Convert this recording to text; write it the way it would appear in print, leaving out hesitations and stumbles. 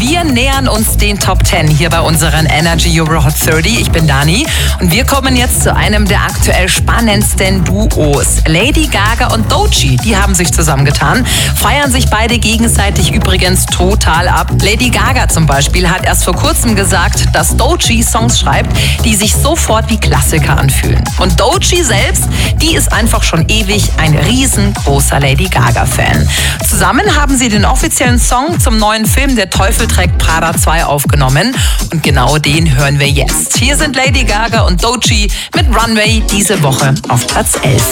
Wir nähern uns den Top 10 hier bei unseren Energy Euro Hot 30. Ich bin Dani und wir kommen jetzt zu einem der aktuell spannendsten Duos. Lady Gaga und Doechii, die haben sich zusammengetan, feiern sich beide gegenseitig übrigens total ab. Lady Gaga zum Beispiel hat erst vor kurzem gesagt, dass Doechii Songs schreibt, die sich sofort wie Klassiker anfühlen. Und Doechii selbst, die ist einfach schon ewig ein riesengroßer Lady Gaga-Fan. Zusammen haben sie den offiziellen Song zum neuen Film Der Teufel trägt Prada 2 aufgenommen. Und genau den hören wir jetzt. Hier sind Lady Gaga und Doechii mit Runway diese Woche auf Platz 11.